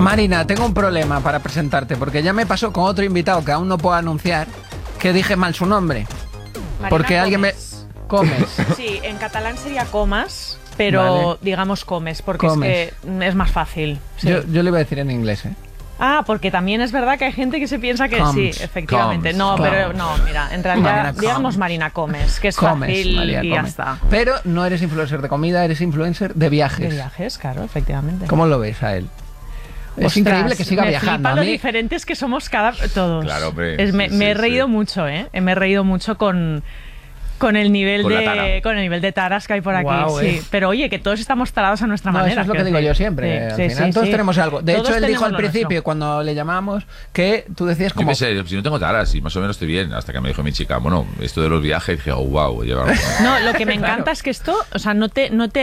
Marina, tengo un problema para presentarte, porque ya me pasó con otro invitado que aún no puedo anunciar, que dije mal su nombre. Marina Porque alguien me... Comes. Sí, en catalán sería comas, pero Vale. digamos comes, porque Comes. es que es más fácil. Sí. Yo le iba a decir en inglés, ¿eh? Ah, porque también es verdad que hay gente que se piensa que Comes. sí, efectivamente. Comes. No, pero Comes. no, mira, en realidad Marina digamos comes. Marina comes, que es Comes, fácil María, y ya comes. está. Pero no eres influencer de comida, eres influencer de viajes. De viajes, claro, efectivamente. ¿Cómo lo ves a él? Es Ostras, increíble que siga me viajando. flipa A lo mí, diferentes que somos todos. Claro, hombre, Me sí, he sí, reído sí. mucho, ¿eh? Me he reído mucho con el nivel Con la tara. con el nivel de taras que hay por aquí. Guau, Sí. Pero oye, que todos estamos tarados a nuestra no, manera. eso es lo que quiero digo decir. yo siempre. Al final todos tenemos algo. De Todos hecho, él dijo tenemos al lo principio, nuestro. cuando le llamamos, que tú decías Yo como... qué sé, si no tengo taras, y más o menos estoy bien, hasta que me dijo mi chica, bueno, esto de los viajes, dije, oh, wow, No, lo que me encanta es que esto, o sea, no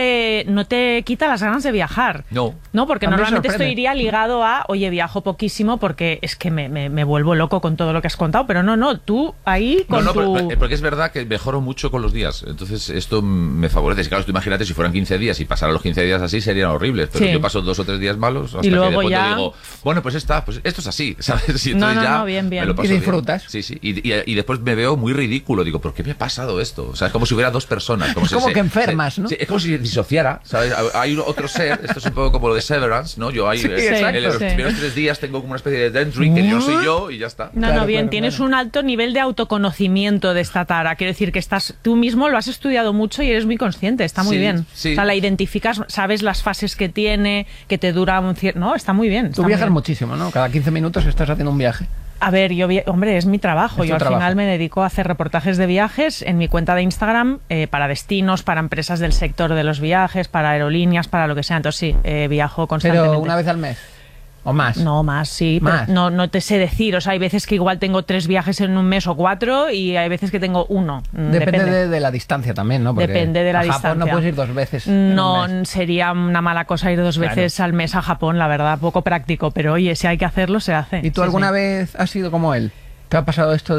te quita las ganas de viajar. No. No, porque A mí me normalmente esto sorprende. iría ligado a, oye, viajo poquísimo porque es que me vuelvo loco con todo lo que has contado, pero no, tú ahí con No, tu... porque es verdad que mejoro mucho con los días. Entonces, esto me favorece. Claro, tú imagínate si fueran 15 días y pasaran los 15 días así, serían horribles. Pero Sí. yo paso 2 o 3 días malos hasta Y que luego de pronto ya- digo, bueno, pues esto es así, ¿sabes? Y entonces No, ya bien, bien. me lo paso Y disfrutas. bien. Sí. Y después me veo muy ridículo. Digo, ¿por qué me ha pasado esto? O sea, es como si hubiera 2 personas. Es como que enfermas, ¿no? Sí, es como si disociara, ¿sabes? Hay otro ser, esto es un poco como lo de Severance, ¿no? Yo ahí, Sí, exacto. en los Sí. primeros 3 días tengo como una especie de daydream que no soy yo y ya está. No, Claro, bien, claro, tienes claro. un alto nivel de autoconocimiento de esta tara. Quiero decir que tú mismo lo has estudiado mucho y eres muy consciente, está muy Sí, bien. sí. O sea, la identificas, sabes las fases que tiene, que te dura un cierto... No, está muy bien. Tú está muy viajas bien. muchísimo, ¿no? Cada 15 minutos estás haciendo un viaje. A ver, hombre, es mi trabajo. Es tu Yo al trabajo. final me dedico a hacer reportajes de viajes en mi cuenta de Instagram para destinos, para empresas del sector de los viajes, para aerolíneas, para lo que sea. Entonces sí, viajo constantemente. Pero una vez al mes. ¿O más? No, más, sí. pero Más. no te sé decir. O sea, hay veces que igual tengo 3 viajes en un mes o 4 y hay veces que tengo 1. Depende de la distancia también, ¿no? Porque Depende de la a Japón distancia. no puedes ir 2 veces. en un No, mes. sería una mala cosa ir 2 Claro. veces al mes a Japón, la verdad. Poco práctico. Pero oye, si hay que hacerlo, se hace. ¿Y tú Sí, alguna sí. vez has sido como él? ¿Te ha pasado esto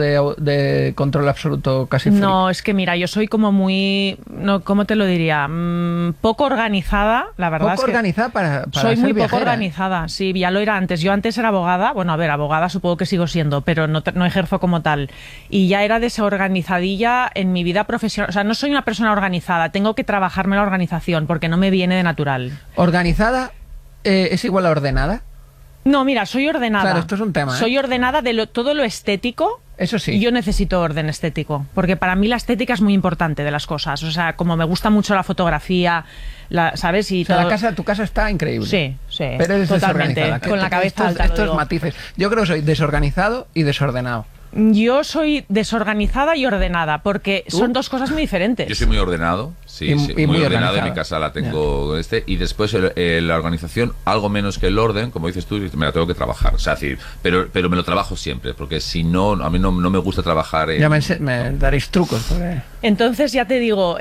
de control absoluto casi free? No, es que mira, yo soy como muy... No, ¿cómo te lo diría? Poco organizada, la verdad Poco es que... organizada para Soy ser muy poco viajera, ¿eh? organizada, sí, ya lo era antes. Yo antes era abogada, bueno, a ver, abogada supongo que sigo siendo, pero no ejerzo como tal. Y ya era desorganizadilla en mi vida profesional. O sea, no soy una persona organizada, tengo que trabajarme la organización porque no me viene de natural. ¿Organizada es igual a ordenada? No, mira, soy ordenada. Claro, esto es un tema, ¿eh? Soy ordenada de todo lo estético. Eso sí. Y yo necesito orden estético, porque para mí la estética es muy importante de las cosas. O sea, como me gusta mucho la fotografía, ¿sabes? Y O sea, todo... tu casa está increíble. Sí, sí, Pero eres totalmente, desorganizada. con la cabeza alta, lo Estos digo. matices. Yo creo que soy desorganizado y desordenado. Yo soy desorganizada y ordenada, porque son 2 cosas muy diferentes. Yo soy muy ordenado, sí, Y sí, muy muy ordenado. organizado. En mi casa la tengo y después la organización, algo menos que el orden, como dices tú, me la tengo que trabajar. O sea, es decir, pero me lo trabajo siempre, porque si no, a mí no me gusta trabajar en... Ya me daréis trucos. Porque... Entonces, ya te digo,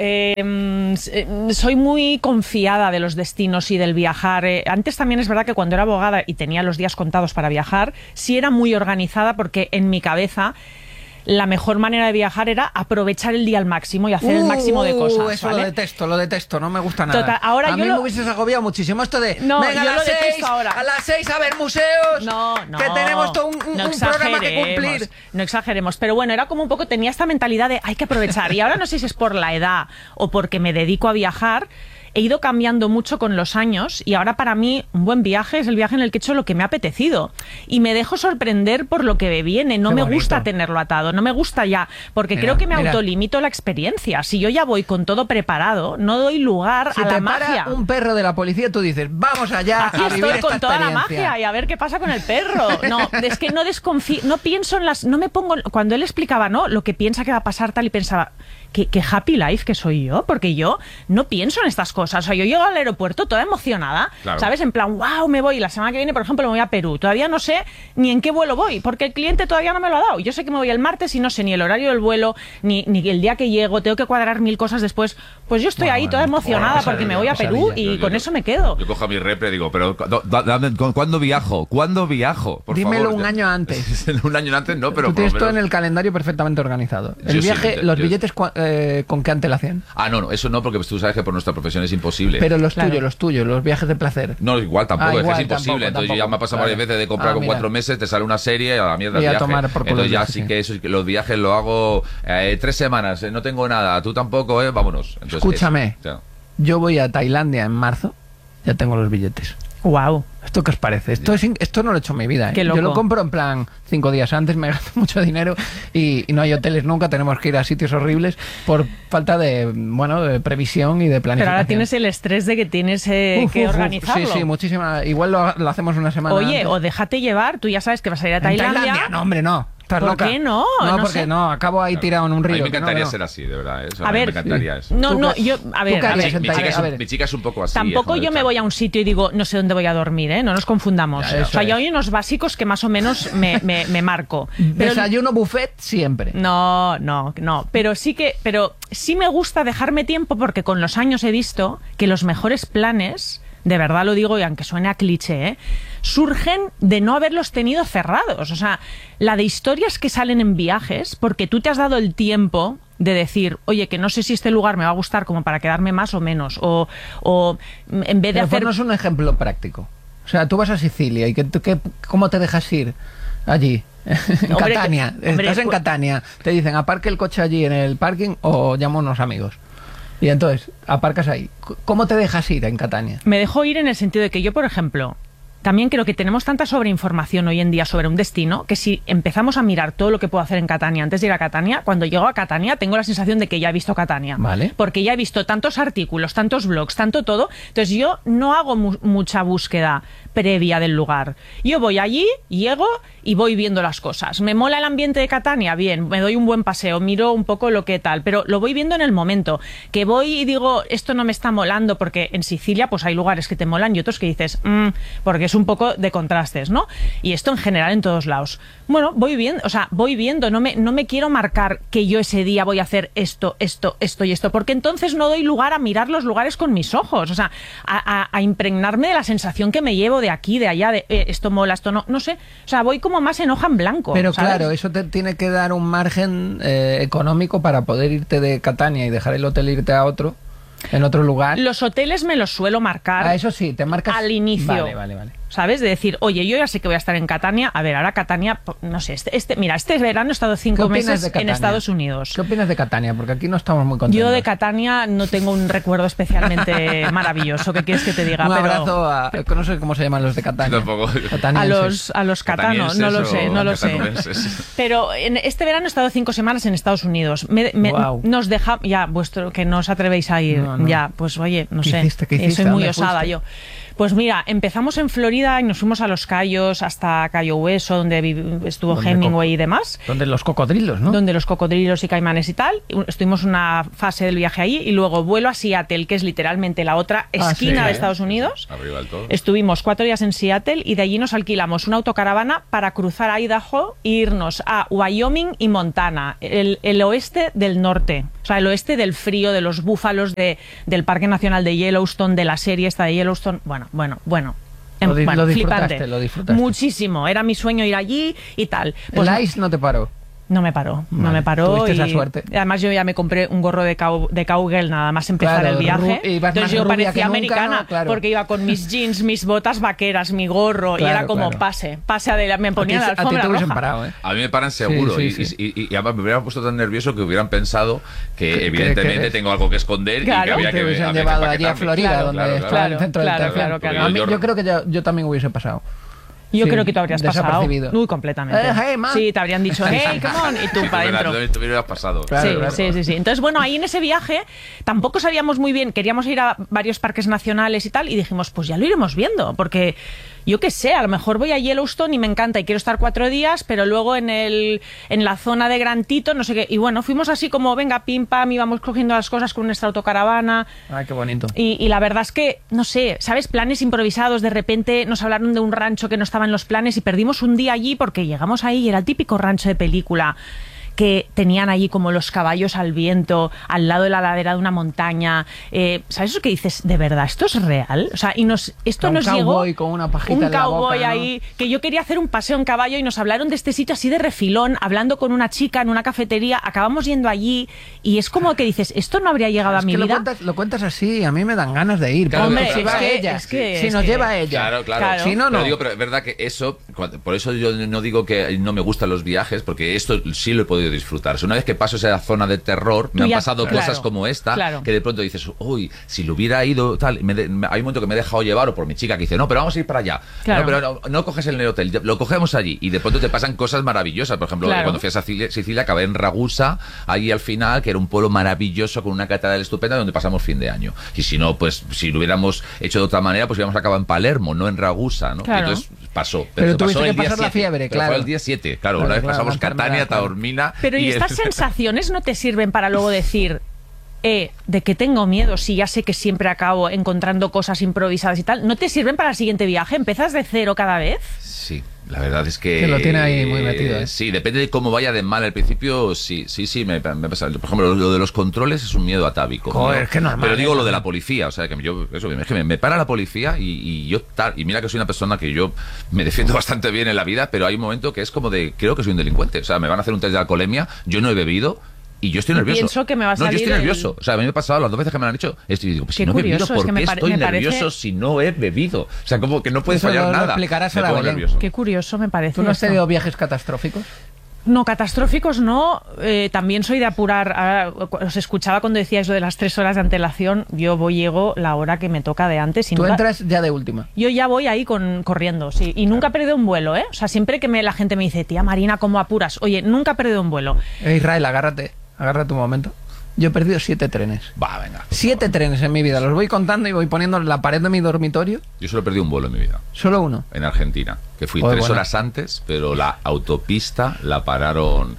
soy muy confiada de los destinos y del viajar. Antes también es verdad que cuando era abogada y tenía los días contados para viajar, sí era muy organizada porque en mi cabeza la mejor manera de viajar era aprovechar el día al máximo y hacer el máximo de cosas. Eso ¿vale? lo detesto, no me gusta nada. Total, ahora a yo mí lo- me hubieses agobiado muchísimo esto de, No, venga, yo a lo las detesto 6, ahora. a las 6 a ver museos, No, que tenemos todo un programa que cumplir. No exageremos, pero bueno, era como un poco, tenía esta mentalidad de hay que aprovechar. Y ahora no sé si es por la edad o porque me dedico a viajar, he ido cambiando mucho con los años y ahora para mí un buen viaje es el viaje en el que he hecho lo que me ha apetecido y me dejo sorprender por lo que me viene. No Qué me bonito. gusta tenerlo atado, no me gusta ya, porque Mira, creo que me mira. autolimito la experiencia. Si yo ya voy con todo preparado, no doy lugar Si a la te para magia. un perro de la policía, tú dices, vamos allá Aquí a vivir estoy esta con toda la experiencia. magia y a ver qué pasa con el perro. No, es que no desconfío, no pienso en las, no me pongo, cuando él explicaba, ¿no? Lo que piensa que va a pasar tal y pensaba, qué happy life que soy yo, porque yo no pienso en estas cosas. O sea, yo llego al aeropuerto toda emocionada, Claro. ¿sabes? En plan, wow, me voy. La semana que viene, por ejemplo, me voy a Perú. Todavía no sé ni en qué vuelo voy, porque el cliente todavía no me lo ha dado. Yo sé que me voy el martes y no sé ni el horario del vuelo, ni el día que llego. Tengo que cuadrar 1000 cosas después. Pues yo estoy ahí toda emocionada Bueno, porque me voy a pesadilla, Perú pesadilla. y con eso me quedo. Yo cojo a mi repre y digo, pero ¿cuándo viajo? ¿Cuándo viajo? Por Dímelo favor. un año antes. Un año antes no, pero Tú por lo tienes todo en menos... el calendario perfectamente organizado. El Yo sí, viaje, yo- los yo- billetes, con qué antelación. No, eso no, porque pues, tú sabes que por nuestra profesión es imposible. Pero los tuyos, los viajes de placer. No, igual tampoco, es que es imposible. Tampoco, entonces yo ya me ha pasado varias veces de comprar con 4 meses, te sale una serie y a la mierda el viaje. Entonces ya sí que eso, los viajes lo hago 3 semanas, no tengo nada, tú tampoco, vámonos. Entonces, escúchame, yo voy a Tailandia en marzo, ya tengo los billetes. Wow. ¿Esto qué os parece? Esto no lo he hecho en mi vida. Qué loco. Yo lo compro en plan 5 días antes, me gasto mucho dinero y no hay hoteles nunca, tenemos que ir a sitios horribles por falta de previsión y de planificación. Pero ahora tienes el estrés de que tienes que organizarlo. Sí, muchísima. Igual lo hacemos una semana Oye, antes. o déjate llevar, tú ya sabes que vas a ir a Tailandia. No, hombre, no. ¿Estás ¿Por loca? qué no? No, No porque sé. no, acabo ahí tirado en un río. A mí me encantaría no. ser así, de verdad. A ver, me encantaría eso. Mi chica es un poco así. Tampoco yo me voy a un sitio y digo, no sé dónde voy a dormir, ¿eh? No nos confundamos. Ya, o sea, yo hay unos básicos que más o menos me marco. Pero Desayuno buffet siempre. No. Pero sí me gusta dejarme tiempo porque con los años he visto que los mejores planes, de verdad lo digo y aunque suene a cliché, surgen de no haberlos tenido cerrados. O sea, la de historias que salen en viajes porque tú te has dado el tiempo de decir, oye, que no sé si este lugar me va a gustar como para quedarme más o menos. O en vez de hacer... Ponnos un ejemplo práctico. O sea, tú vas a Sicilia y ¿cómo te dejas ir allí? En Catania. Estás en Catania. Te dicen, aparque el coche allí en el parking o llamo a unos amigos. Y entonces, aparcas ahí. ¿Cómo te dejas ir en Catania? Me dejo ir en el sentido de que yo, por ejemplo, también creo que tenemos tanta sobreinformación hoy en día sobre un destino que si empezamos a mirar todo lo que puedo hacer en Catania antes de ir a Catania, cuando llego a Catania tengo la sensación de que ya he visto Catania. Vale. Porque ya he visto tantos artículos, tantos blogs, tanto todo. Entonces yo no hago mucha búsqueda previa del lugar. Yo voy allí, llego y voy viendo las cosas. ¿Me mola el ambiente de Catania? Bien, me doy un buen paseo, miro un poco lo que tal, pero lo voy viendo en el momento. Que voy y digo, esto no me está molando, porque en Sicilia pues hay lugares que te molan y otros que dices, porque es un poco de contrastes, ¿no? Y esto en general en todos lados. Bueno, voy viendo, no me quiero marcar que yo ese día voy a hacer esto y esto, porque entonces no doy lugar a mirar los lugares con mis ojos, o sea, a impregnarme de la sensación que me llevo de aquí, de allá, de esto mola, esto no sé, o sea, voy como más en hoja en blanco. Pero ¿sabes? claro, eso te tiene que dar un margen económico para poder irte de Catania y dejar el hotel e irte a otro, en otro lugar. Los hoteles me los suelo marcar. Eso sí, te marcas al inicio. Vale. ¿Sabes? De decir, oye, yo ya sé que voy a estar en Catania. A ver, ahora Catania, no sé, mira, este verano he estado 5 meses en Estados Unidos. ¿Qué opinas de Catania? Porque aquí no estamos muy contentos. Yo de Catania no tengo un recuerdo especialmente maravilloso. ¿Qué quieres que te diga? Un abrazo a... No sé cómo se llaman los de Catania. Tampoco. A los catanos, no lo sé. Pero en este verano he estado 5 semanas en Estados Unidos. Wow. Nos deja... Ya, que no os atrevéis a ir. No. Ya, pues oye, no sé. ¿Qué hiciste? Soy muy osada yo. Pues mira, empezamos en Florida y nos fuimos a Los Cayos, hasta Cayo Hueso, donde estuvo Hemingway y demás. Donde los cocodrilos, ¿no? Donde los cocodrilos y caimanes y tal. Estuvimos una fase del viaje allí y luego vuelo a Seattle, que es literalmente la otra esquina de Estados Unidos. Arriba del todo. Estuvimos 4 días en Seattle y de allí nos alquilamos una autocaravana para cruzar a Idaho e irnos a Wyoming y Montana, el oeste del norte. O sea, el oeste del frío, de los búfalos, del Parque Nacional de Yellowstone, de la serie esta de Yellowstone. Bueno. Lo flipante. disfrutaste. Muchísimo. Era mi sueño ir allí y tal. Pues el ICE no te paró. No me paró. Tuviste esa suerte. Además yo ya me compré un gorro de cowgirl nada más empezar el viaje. Entonces yo parecía americana porque iba con mis jeans, mis botas vaqueras, mi gorro y era como pase adelante. Me ponía la alfombra roja. Parado, A mí me paran seguro sí. Y además me hubieran puesto tan nervioso que hubieran pensado que evidentemente tengo algo que esconder, claro, y que había te hubiesen llevado allí a Florida, donde está el centro del tercer. Yo creo que yo también hubiese pasado. Yo creo que tú habrías pasado. Uy, completamente. Hey, man. Sí, te habrían dicho, hey, come on, y tú para adentro. Tú hubieras pasado. Sí. Entonces, bueno, ahí en ese viaje tampoco sabíamos muy bien, queríamos ir a varios parques nacionales y tal, y dijimos, pues ya lo iremos viendo, porque yo qué sé, a lo mejor voy a Yellowstone y me encanta y quiero estar 4 días, pero luego en la zona de Gran Tito, no sé qué. Y bueno, fuimos así como, venga, pim, pam, íbamos cogiendo las cosas con nuestra autocaravana. Ay, qué bonito. Y la verdad es que, no sé, ¿sabes? Planes improvisados, de repente nos hablaron de un rancho que no estaba en los planes y perdimos un día allí porque llegamos ahí y era el típico rancho de película que tenían allí como los caballos al viento, al lado de la ladera de una montaña. ¿Sabes eso que dices? ¿De verdad esto es real? O sea, esto nos llegó... con una pajita un en la cowboy boca, ¿no? ahí, que yo quería hacer un paseo en caballo y nos hablaron de este sitio así de refilón, hablando con una chica en una cafetería, acabamos yendo allí y es como que dices, esto no habría llegado a mi vida. Lo cuentas así, a mí me dan ganas de ir. Claro, Hombre, si va ella, si nos lleva ella. Claro. Si no, no. Pero es verdad que eso, por eso yo no digo que no me gustan los viajes, porque esto sí lo he podido disfrutar. O sea, una vez que paso esa zona de terror, me han pasado cosas como esta, que de pronto dices, uy, si lo hubiera ido, tal. Hay un momento que me he dejado llevar, o por mi chica que dice, no, pero vamos a ir para allá. Claro. No, pero no coges el hotel, lo cogemos allí. Y de pronto te pasan cosas maravillosas. Por ejemplo, cuando fui a Sicilia, acabé en Ragusa, ahí al final, que era un pueblo maravilloso con una catedral estupenda donde pasamos fin de año. Y si no, pues si lo hubiéramos hecho de otra manera, pues hubiéramos acabado en Palermo, no en Ragusa, ¿no? Claro. Entonces pasó. Pero tuviste pasó que el día pasar la 7, fiebre, pero claro. fue el día 7, claro. Una vez pasamos Catania, Taormina... Pero ¿y estas sensaciones no te sirven para luego decir... de que tengo miedo, si ya sé que siempre acabo encontrando cosas improvisadas y tal, ¿no te sirven para el siguiente viaje? ¿Empiezas de cero cada vez? Sí, la verdad es que... lo tiene ahí muy metido, ¿eh? Sí, depende de cómo vaya de mal al principio, sí, me pasa. Por ejemplo, lo de los controles es un miedo atávico. Joder, ¿no? es que normal. Pero digo lo de la policía, o sea, que es que me para la policía y mira que soy una persona que yo me defiendo bastante bien en la vida, pero hay un momento que es como de, creo que soy un delincuente. O sea, me van a hacer un test de alcoholemia, yo no he bebido... Y yo estoy nervioso. Pienso que me va a salir yo estoy nervioso. O sea, a mí me ha pasado las 2 veces que me lo han hecho. Y digo, pues si no he bebido, ¿por qué estoy nervioso si no he bebido? O sea, como que no puede fallar nada. Lo explicarás a la Belén. Qué curioso me parece. ¿Tú no has tenido viajes catastróficos? No, catastróficos no. También soy de apurar. Ahora, os escuchaba cuando decíais lo de las 3 horas de antelación. Yo llego la hora que me toca de antes. Y ¿Tú entras ya de última? Yo ya voy ahí corriendo, sí. Y nunca he perdido un vuelo, ¿eh? O sea, siempre que la gente me dice, tía Marina, ¿cómo apuras? Oye, nunca he perdido un vuelo. Israel, agárrate un momento. Yo he perdido 7 trenes. Va, venga. 7 trenes en mi vida. Los voy contando y voy poniendo en la pared de mi dormitorio. Yo solo he perdido un vuelo en mi vida. ¿Solo uno? En Argentina. Que fui 3 horas antes, pero la autopista la pararon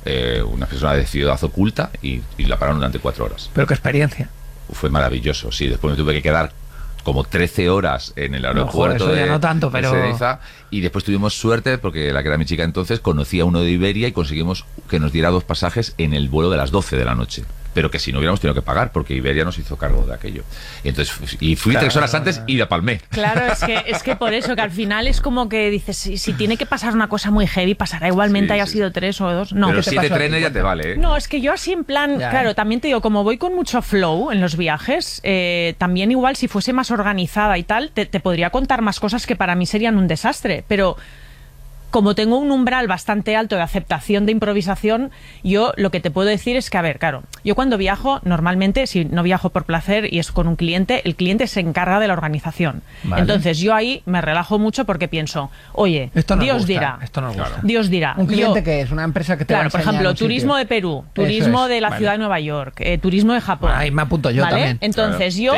una persona de Ciudad Oculta y la pararon durante 4 horas. Pero qué experiencia. Fue maravilloso, sí. Después me tuve que quedar como 13 horas en el aeropuerto no tanto, pero... de Ezeiza, y después tuvimos suerte porque la que era mi chica entonces conocía a uno de Iberia y conseguimos que nos diera 2 pasajes en el vuelo de las 12 de la noche. Pero que si no hubiéramos tenido que pagar porque Iberia nos hizo cargo de aquello. Y entonces fui 3 horas antes y la palmé. Claro, es que por eso, que al final es como que dices, si tiene que pasar una cosa muy heavy, pasará igualmente, haya sido 3 o 2. No. Pero 7 trenes ya te vale, ¿eh? No, es que yo así en plan, claro, también te digo, como voy con mucho flow en los viajes, también igual si fuese más organizada y tal, te podría contar más cosas que para mí serían un desastre, pero... Como tengo un umbral bastante alto de aceptación de improvisación, yo lo que te puedo decir es que, a ver, claro, yo cuando viajo, normalmente, si no viajo por placer y es con un cliente, el cliente se encarga de la organización. Vale. Entonces yo ahí me relajo mucho porque pienso, oye, Dios dirá. Esto nos gusta. Dios dirá. ¿Un cliente que es? ¿Una empresa que te va a enseñar? Por ejemplo, turismo de Perú, turismo de la ciudad de Nueva York, turismo de Japón. Ahí me apunto yo también. Entonces yo,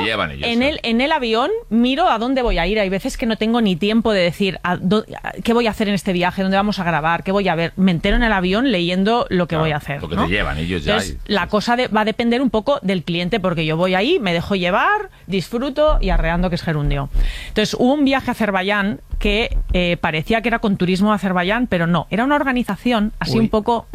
en el avión, miro a dónde voy a ir. Hay veces que no tengo ni tiempo de decir qué voy a hacer en este viaje, dónde vamos a grabar, qué voy a ver. Me entero en el avión leyendo lo que voy a hacer. Porque ¿no? te llevan ellos ya. Entonces, la cosa va a depender un poco del cliente, porque yo voy ahí, me dejo llevar, disfruto y arreando que es gerundio. Entonces, hubo un viaje a Azerbaiyán que parecía que era con turismo de Azerbaiyán, pero no. Era una organización así un poco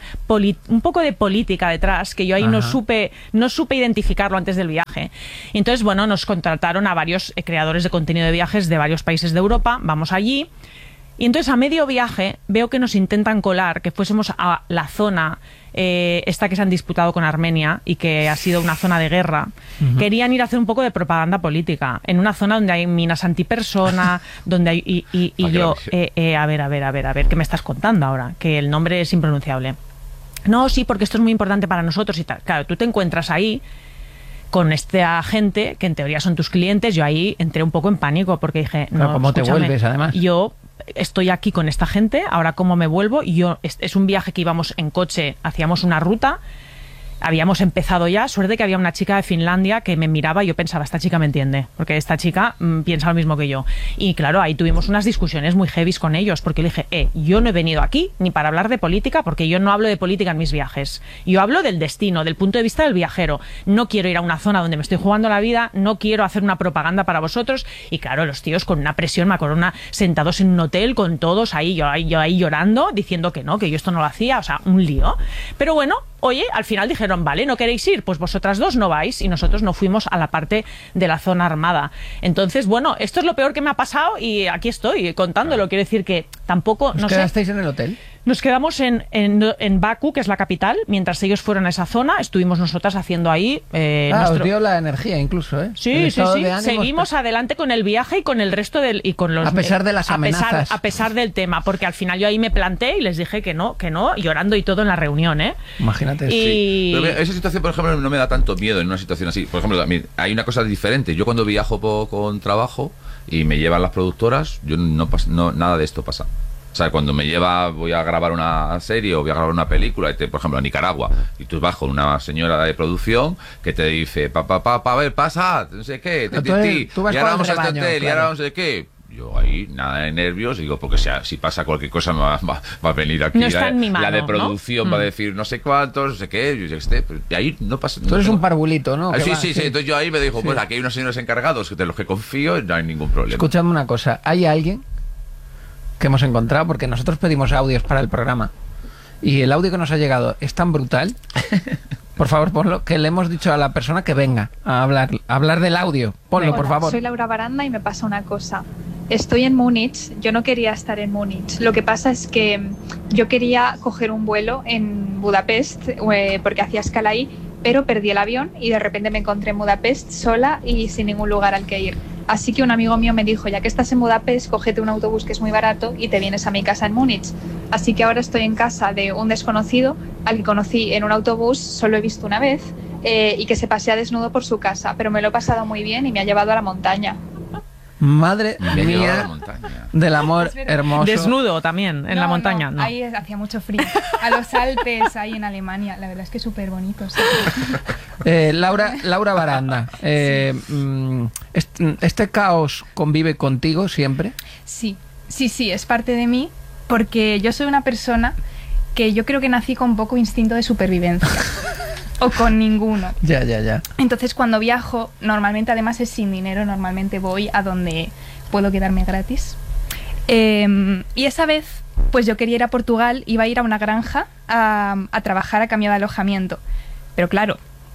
de política detrás, que yo ahí no supe identificarlo antes del viaje. Y entonces, bueno, nos contrataron a varios creadores de contenido de viajes de varios países de Europa. Vamos allí. Y entonces a medio viaje veo que nos intentan colar que fuésemos a la zona esta que se han disputado con Armenia y que ha sido una zona de guerra. Querían ir a hacer un poco de propaganda política en una zona donde hay minas antipersona, donde hay y yo a ver, ¿qué me estás contando ahora? Que el nombre es impronunciable. No, sí, porque esto es muy importante para nosotros y tal. Claro, tú te encuentras ahí con esta gente que en teoría son tus clientes. Yo ahí entré un poco en pánico porque dije, no, ¿cómo te vuelves además? Yo estoy aquí con esta gente, ahora cómo me vuelvo. Es un viaje que íbamos en coche, hacíamos una ruta habíamos empezado ya, suerte que había una chica de Finlandia que me miraba y yo pensaba, esta chica me entiende, porque esta chica piensa lo mismo que yo. Y claro, ahí tuvimos unas discusiones muy heavies con ellos, porque le dije, yo no he venido aquí ni para hablar de política, porque yo no hablo de política en mis viajes. Yo hablo del destino, del punto de vista del viajero. No quiero ir a una zona donde me estoy jugando la vida, no quiero hacer una propaganda para vosotros. Y claro, los tíos con una presión, me acuerdo, sentados en un hotel con todos ahí, yo ahí llorando, diciendo que no, que yo esto no lo hacía, o sea, un lío. Pero bueno, oye, al final dijeron, vale, ¿no queréis ir? Pues vosotras dos no vais, y nosotros no fuimos a la parte de la zona armada. Entonces, bueno, esto es lo peor que me ha pasado y aquí estoy contándolo. Quiero decir que tampoco... ¿Os quedasteis en el hotel? Nos quedamos en Bakú, que es la capital, mientras ellos fueron a esa zona, estuvimos nosotras haciendo ahí... os dio la energía incluso, ¿eh? Sí, sí. Seguimos adelante con el viaje y con el resto del... Y con los, a pesar de las amenazas. A pesar del tema, porque al final yo ahí me planté y les dije que no, llorando y todo en la reunión, ¿eh? Imagínate. Sí. Pero esa situación, por ejemplo, no me da tanto miedo en una situación así. Por ejemplo, hay una cosa diferente. Yo cuando viajo con trabajo y me llevan las productoras, yo nada de esto pasa. O sea, cuando voy a grabar una serie o voy a grabar una película, por ejemplo, a Nicaragua, y tú vas con una señora de producción que te dice, a ver, pasa, no sé qué, y ahora vamos a este hotel, y ahora no sé qué. Yo ahí, nada de nervios, digo, porque si pasa cualquier cosa va a venir aquí la de producción, va a decir no sé cuántos, no sé qué, y ahí no pasa. Tú eres un parvulito, ¿no? Sí, entonces yo ahí me dijo, pues aquí hay unos señores encargados de los que confío y no hay ningún problema. Escúchame una cosa, ¿hay alguien que hemos encontrado? Porque nosotros pedimos audios para el programa y el audio que nos ha llegado es tan brutal, por favor ponlo, que le hemos dicho a la persona que venga a hablar del audio. Ponlo, por favor. Soy Laura Baranda y me pasa una cosa. Estoy en Múnich, yo no quería estar en Múnich. Lo que pasa es que yo quería coger un vuelo en Budapest porque hacía escala ahí, pero perdí el avión y de repente me encontré en Budapest sola y sin ningún lugar al que ir. Así que un amigo mío me dijo, ya que estás en Budapest, cógete un autobús que es muy barato y te vienes a mi casa en Múnich. Así que ahora estoy en casa de un desconocido al que conocí en un autobús, solo he visto una vez, y que se pasea desnudo por su casa, pero me lo he pasado muy bien y me ha llevado a la montaña. Madre mía del amor hermoso. Desnudo también, en la montaña. No. Ahí hacía mucho frío. A los Alpes, ahí en Alemania. La verdad es que es súper bonito. Sí. Laura Baranda, ¿este caos convive contigo siempre? Sí, es parte de mí, porque yo soy una persona que yo creo que nací con poco instinto de supervivencia. O con ninguno. Ya. Entonces cuando viajo, normalmente además es sin dinero, normalmente voy a donde puedo quedarme gratis. Y esa vez, pues yo quería ir a Portugal, iba a ir a una granja a trabajar a cambio de alojamiento. Pero claro,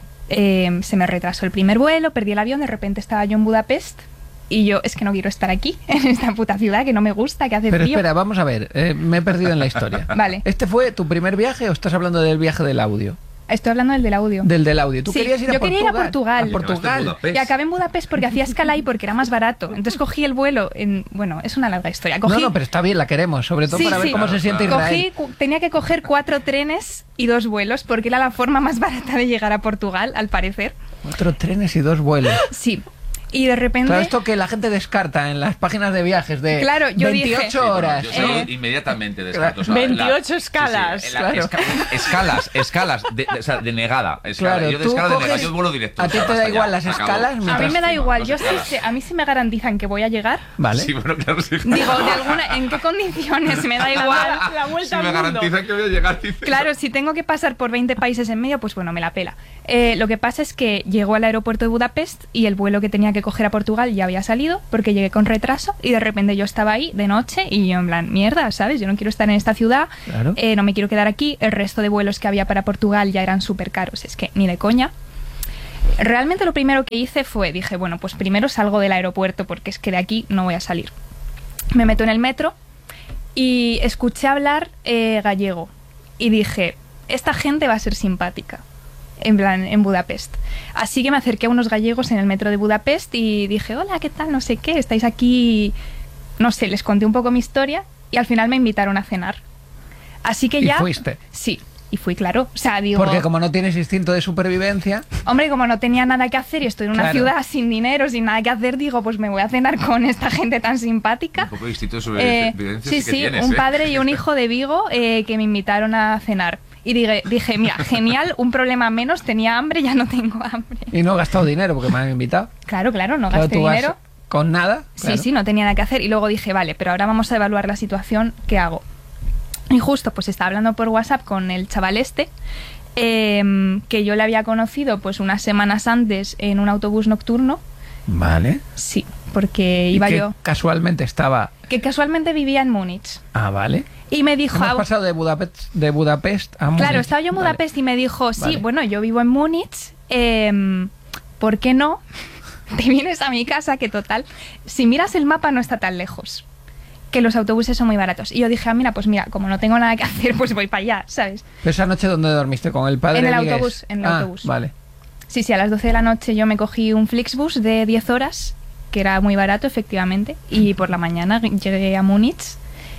se me retrasó el primer vuelo, perdí el avión, de repente estaba yo en Budapest y yo, es que no quiero estar aquí, en esta puta ciudad, que no me gusta, que hace frío. Pero espera, vamos a ver, me he perdido en la historia. Vale. ¿Este fue tu primer viaje o estás hablando del viaje del audio? Estoy hablando del audio. Del audio. ¿Tú sí, querías ir a Portugal? Yo quería ir a Portugal. A Portugal. Y acabé en Budapest porque hacía escala ahí porque era más barato. Entonces cogí el vuelo bueno, es una larga historia. No, pero está bien, la queremos, sobre todo para ver cómo se siente Israel. Tenía que coger 4 trenes y 2 vuelos porque era la forma más barata de llegar a Portugal, al parecer. 4 trenes y 2 vuelos. Sí. Y de repente... Claro, esto que la gente descarta en las páginas de viajes de claro, yo 28 dije, horas. Yo inmediatamente descarto. O sea, 28 escalas. Sí, claro. Escalas de negada. Claro, yo de escala de negada, yo vuelo directo. A ti te da igual las escalas. A mí me da igual. Yo a mí sí me garantizan que voy a llegar. Vale. Sí, bueno, claro, sí. Digo, ¿en qué condiciones? Me da igual. La vuelta si me garantizan que voy a llegar. Claro, si tengo que pasar por 20 países en medio, pues bueno, me la pela. Lo que pasa es que llegó al aeropuerto de Budapest y el vuelo que tenía que coger a Portugal ya había salido porque llegué con retraso y de repente yo estaba ahí de noche y yo en plan, mierda, ¿sabes? Yo no quiero estar en esta ciudad, claro. No me quiero quedar aquí, el resto de vuelos que había para Portugal ya eran súper caros, es que ni de coña. Realmente lo primero que hice dije, bueno, pues primero salgo del aeropuerto porque es que de aquí no voy a salir. Me meto en el metro y escuché hablar gallego y dije, esta gente va a ser simpática. En Budapest. Así que me acerqué a unos gallegos en el metro de Budapest y dije, hola, ¿qué tal? No sé qué, estáis aquí... No sé, les conté un poco mi historia y al final me invitaron a cenar. Así que ya... ¿Y fuiste? Sí, y fui, claro. O sea, digo... Porque como no tienes instinto de supervivencia... Hombre, como no tenía nada que hacer y estoy en una ciudad sin dinero, sin nada que hacer, digo, pues me voy a cenar con esta gente tan simpática. Un poco de instinto de supervivencia sí, sí que tienes, un padre y un hijo de Vigo que me invitaron a cenar. Y dije, mira, genial, un problema menos, tenía hambre, ya no tengo hambre. Y no he gastado dinero porque me han invitado. Claro, no gasté dinero. ¿Con nada? Claro. Sí, no tenía nada que hacer. Y luego dije, vale, pero ahora vamos a evaluar la situación, ¿qué hago? Y justo pues estaba hablando por WhatsApp con el chaval que yo le había conocido pues unas semanas antes en un autobús nocturno. Vale. Sí, porque iba yo... casualmente estaba... Que casualmente vivía en Múnich. Ah, vale. Y me dijo... Hemos pasado de Budapest a Múnich. Claro, estaba yo en Budapest y me dijo, sí, bueno, yo vivo en Múnich, ¿por qué no te vienes a mi casa? Que total, si miras el mapa no está tan lejos, que los autobuses son muy baratos. Y yo dije, mira, como no tengo nada que hacer, pues voy para allá, ¿sabes? ¿Pero esa noche dónde dormiste? ¿Con el padre? En el autobús, Vale. Sí, a las 12 de la noche yo me cogí un Flixbus de 10 horas, que era muy barato, efectivamente, y por la mañana llegué a Múnich.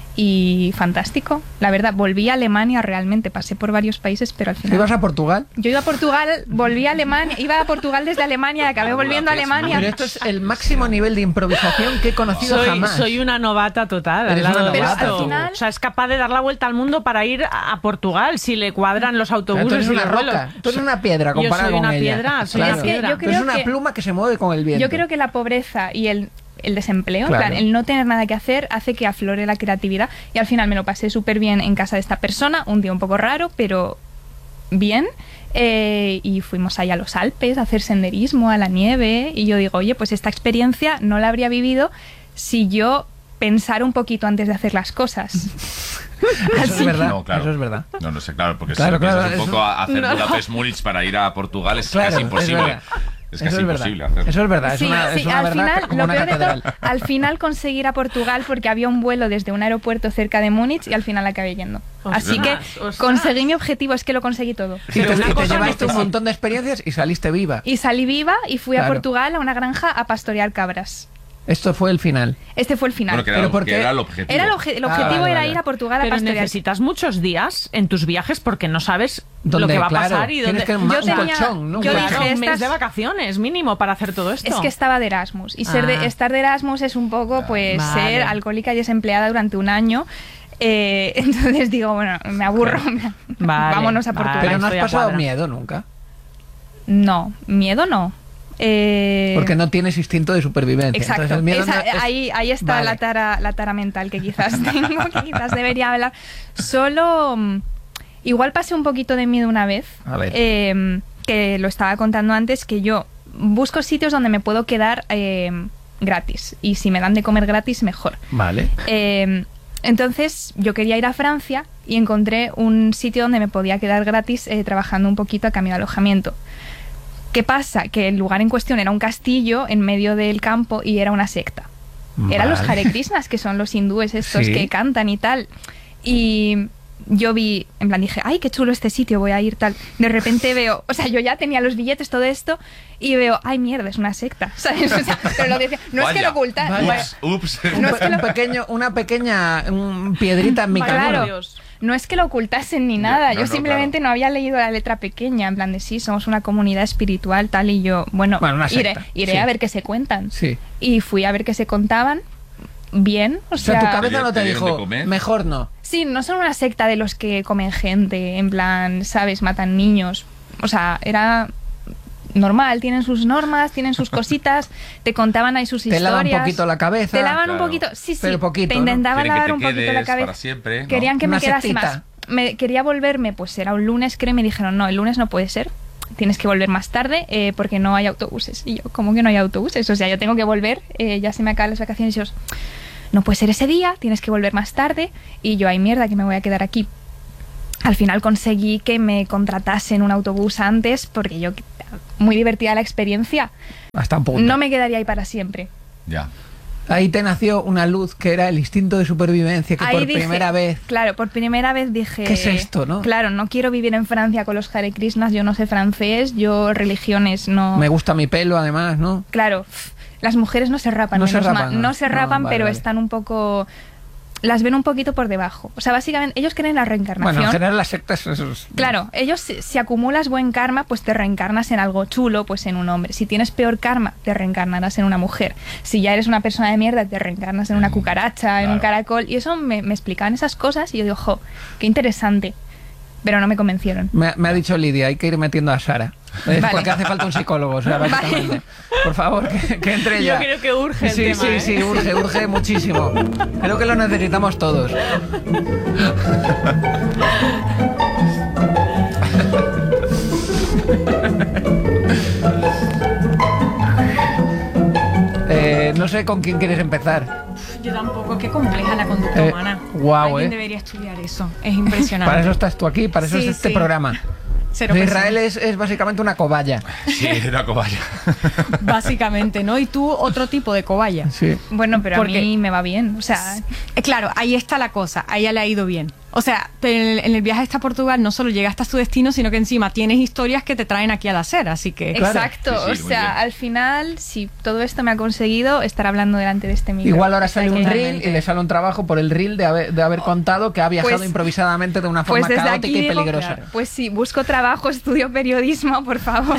Y fantástico, la verdad, volví a Alemania realmente, pasé por varios países, pero al final... ¿Ibas a Portugal? Yo iba a Portugal, volví a Alemania, iba a Portugal desde Alemania y acabé volviendo a Alemania. Pero esto es el máximo nivel de improvisación que he conocido jamás. Soy una novata total al lado de esto. Final... O sea, es capaz de dar la vuelta al mundo para ir a Portugal si le cuadran los autobuses. Tú eres una roca, tú eres una piedra comparada con ella. Soy una piedra. Es una pluma que se mueve con el viento. Yo creo que la pobreza y el desempleo, en plan, el no tener nada que hacer hace que aflore la creatividad, y al final me lo pasé súper bien en casa de esta persona, un día un poco raro, pero bien, y fuimos ahí a los Alpes a hacer senderismo, a la nieve, y yo digo, oye, pues esta experiencia no la habría vivido si yo pensara un poquito antes de hacer las cosas. Eso es verdad. No, claro. Eso es verdad. No sé, claro, porque claro, si piensas un poco hacer Budapest-Múnich para ir a Portugal es casi imposible. Es casi imposible hacerlo. Eso es verdad, es una al verdad final, como una catedral. Al final conseguí ir a Portugal porque había un vuelo desde un aeropuerto cerca de Múnich y al final acabé yendo. Así que conseguí mi objetivo, es que lo conseguí todo. Y te llevaste un montón de experiencias y saliste viva. Y salí viva y fui a Portugal a una granja a pastorear cabras. Esto fue el final. Este fue el final. Bueno, que era el objetivo. El objetivo era ir a Portugal a pastorear. Pero necesitas muchos días en tus viajes porque no sabes lo que va a pasar y dónde. Tienes que un colchón, ¿no? Yo dije, un mes de vacaciones mínimo para hacer todo esto. Es que estaba de Erasmus. Y estar de Erasmus es un poco, ser alcohólica y desempleada durante un año. Entonces digo, bueno, me aburro. Vámonos a Portugal. Pero no has pasado miedo nunca. No, miedo no. Porque no tienes instinto de supervivencia. Exacto. Entonces, el miedo ahí está la tara mental que quizás tengo, que quizás debería hablar. Solo igual pasé un poquito de miedo una vez, que lo estaba contando antes, que yo busco sitios donde me puedo quedar gratis, y si me dan de comer gratis mejor. Vale. Entonces yo quería ir a Francia y encontré un sitio donde me podía quedar gratis trabajando un poquito a cambio de alojamiento. ¿Qué pasa? Que el lugar en cuestión era un castillo en medio del campo y era una secta. Eran los Hare Krishnas, que son los hindúes estos que cantan y tal. Y yo vi, en plan dije, ay, qué chulo este sitio, voy a ir tal. De repente veo, o sea, yo ya tenía los billetes, todo esto, y veo, ay, mierda, es una secta, ¿sabes? O sea, pero lo decía, no es que lo ocultas. Ups. Una pequeña piedrita en mi camino. Claro. No es que lo ocultasen ni nada, yo simplemente no había leído la letra pequeña, en plan de sí, somos una comunidad espiritual, tal, y yo, bueno iré a ver qué se cuentan. Sí. Y fui a ver qué se contaban, bien, o sea... tu cabeza no te dijo, mejor no. Sí, no son una secta de los que comen gente, en plan, ¿sabes? Matan niños, o sea, era... normal, tienen sus normas, tienen sus cositas, te contaban ahí sus historias. Te lavan un poquito la cabeza. Te lavan un poquito, sí, pero poquito, te intentaban lavar un poquito la cabeza. Para siempre, ¿no? Querían que me quedase más. Quería volverme, pues era un lunes, creo, y me dijeron, no, el lunes no puede ser, tienes que volver más tarde porque no hay autobuses. Y yo, ¿cómo que no hay autobuses? O sea, yo tengo que volver, ya se me acaban las vacaciones y yo, no puede ser ese día, tienes que volver más tarde. Y yo, ay, mierda, que me voy a quedar aquí. Al final conseguí que me contratasen un autobús antes porque yo, muy divertida la experiencia. Hasta un punto. No me quedaría ahí para siempre. Ya. Ahí te nació una luz que era el instinto de supervivencia, que ahí primera vez... Claro, por primera vez dije... ¿Qué es esto, no? Claro, no quiero vivir en Francia con los Hare Krishnas, yo no sé francés, yo religiones no... Me gusta mi pelo, además, ¿no? Claro, las mujeres no se rapan. No se rapan, pero están un poco... Las ven un poquito por debajo. O sea, básicamente, ellos creen en la reencarnación. Bueno, en general las sectas... Claro, ellos, si acumulas buen karma, pues te reencarnas en algo chulo, pues en un hombre. Si tienes peor karma, te reencarnarás en una mujer. Si ya eres una persona de mierda, te reencarnas en una cucaracha, en un caracol. Y eso me explicaban esas cosas y yo digo, jo, qué interesante. pero no me convencieron. Me ha dicho Lidia, hay que ir metiendo a Sara. Vale. Porque hace falta un psicólogo, o sea, básicamente. Vale. Por favor, que entre ya. Yo creo que urge el tema. Sí, urge muchísimo. Creo que lo necesitamos todos. No sé con quién quieres empezar. Yo tampoco, qué compleja la conducta humana. Alguien debería estudiar eso, es impresionante. Para eso estás tú aquí, para eso es este programa. Israel es básicamente una cobaya. Sí, una cobaya. Básicamente, ¿no? Y tú otro tipo de cobaya. Sí. Bueno, pero a mí me va bien. O sea, claro, ahí está la cosa. A ella le ha ido bien. O sea, en el viaje hasta Portugal no solo llegaste a tu destino, sino que encima tienes historias que te traen aquí al hacer, así que... Exacto, sí, o sea, al final, si todo esto me ha conseguido estar hablando delante de este micro. Igual ahora sale un reel y le sale un trabajo por el reel de haber contado que ha viajado improvisadamente de una forma caótica y peligrosa. Claro, pues sí, busco trabajo, estudio periodismo, por favor.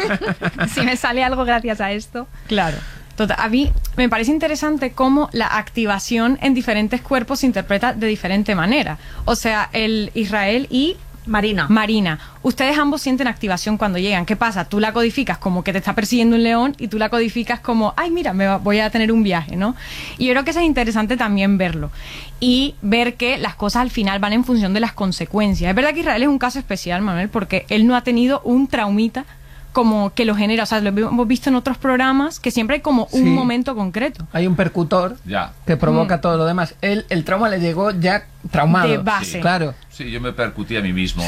Si me sale algo gracias a esto. Claro. Total, a mí me parece interesante cómo la activación en diferentes cuerpos se interpreta de diferente manera. O sea, el Israel y Marina. Ustedes ambos sienten activación cuando llegan. ¿Qué pasa? Tú la codificas como que te está persiguiendo un león y tú la codificas como, ay, mira, voy a tener un viaje, ¿no? Y yo creo que eso es interesante también verlo. Y ver que las cosas al final van en función de las consecuencias. Es verdad que Israel es un caso especial, Manuel, porque él no ha tenido un traumita como que lo genera, o sea, lo hemos visto en otros programas que siempre hay como un momento concreto. Hay un percutor que provoca todo lo demás. El trauma le llegó ya traumado. De base. Sí. Claro. Sí, yo me percutí a mí mismo.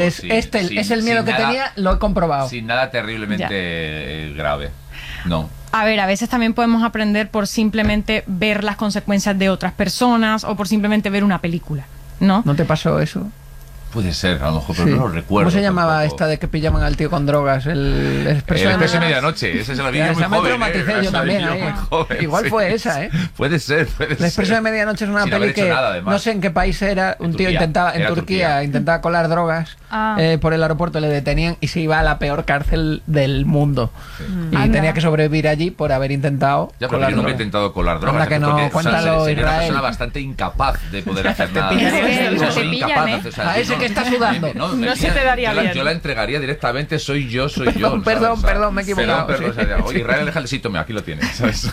Es el miedo que tenía, lo he comprobado. Sin nada terriblemente grave. No. A ver, a veces también podemos aprender por simplemente ver las consecuencias de otras personas o por simplemente ver una película, ¿no? ¿No te pasó eso? Puede ser, a lo mejor, pero no lo recuerdo. ¿Cómo se llamaba esta de que pillaban al tío con drogas? El Expreso de Medianoche. Ese se la vi muy joven. Me traumaticé yo también. Igual fue esa, ¿eh? Puede ser. El Expreso de Medianoche es una peli que no sé en qué país era. Un tío intentaba, en Turquía, intentaba colar drogas por el aeropuerto, le detenían y se iba a la peor cárcel del mundo. Y tenía que sobrevivir allí por haber intentado colar drogas. Yo no he intentado colar drogas. Que no, cuéntalo, Israel. Soy una persona bastante incapaz de poder hacer nada. Soy incapaz. A ese que está sudando. No se te daría bien. Yo la entregaría directamente, soy yo. Perdón, me he equivocado. Oye, Israel, déjale, sí, tome, aquí lo tienes, ¿sabes?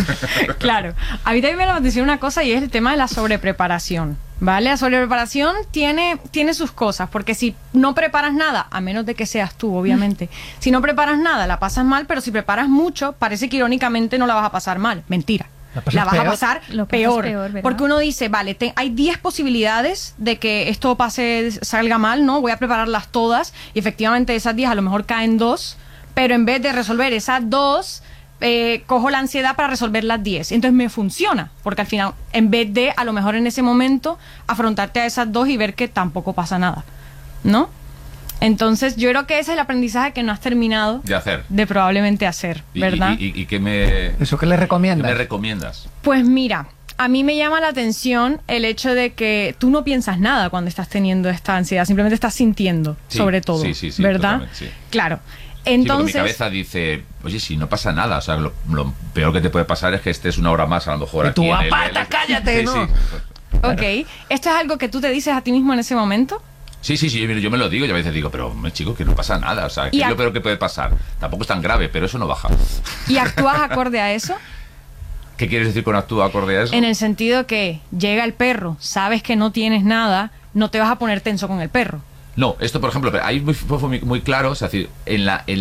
Claro. A mí también me llama atención una cosa y es el tema de la sobrepreparación. ¿Vale? La sobrepreparación tiene sus cosas, porque si no preparas nada, a menos de que seas tú, obviamente, si no preparas nada, la pasas mal, pero si preparas mucho, parece que irónicamente no la vas a pasar mal. Mentira. La vas a pasar peor porque uno dice, vale, hay 10 posibilidades de que esto salga mal, ¿no? Voy a prepararlas todas y efectivamente esas 10 a lo mejor caen 2, pero en vez de resolver esas 2, cojo la ansiedad para resolver las 10. Entonces me funciona, porque al final, en vez de a lo mejor en ese momento afrontarte a esas 2 y ver que tampoco pasa nada, ¿no? Entonces yo creo que ese es el aprendizaje que no has terminado de probablemente hacer, ¿verdad? ¿Y qué me... ¿Eso qué le recomiendas? ¿Qué me recomiendas? Pues mira, a mí me llama la atención el hecho de que tú no piensas nada cuando estás teniendo esta ansiedad, simplemente estás sintiendo, sobre todo, ¿verdad? Sí. Claro. Entonces, mi cabeza dice, oye, si no pasa nada, o sea, lo peor que te puede pasar es que estés una hora más a lo mejor aquí. ¡Tu apata, cállate! ¿No? Ok, ¿esto es algo que tú te dices a ti mismo en ese momento? Sí, yo me lo digo y a veces digo, pero chico, que no pasa nada, o sea, ¿qué es lo peor que puede pasar? Tampoco es tan grave, pero eso no baja. ¿Y actúas acorde a eso? ¿Qué quieres decir con actúa acorde a eso? En el sentido que llega el perro, sabes que no tienes nada, no te vas a poner tenso con el perro. No, esto por ejemplo, ahí fue muy claro, es decir, en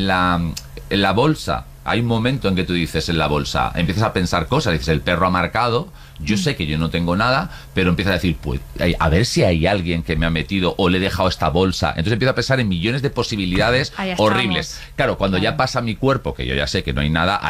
la bolsa hay un momento en que tú dices en la bolsa, empiezas a pensar cosas, dices, el perro ha marcado, yo sé que yo no tengo nada, pero empiezas a decir, pues, a ver si hay alguien que me ha metido o le he dejado esta bolsa. Entonces empiezo a pensar en millones de posibilidades horribles. Claro, cuando ya pasa mi cuerpo, que yo ya sé que no hay nada,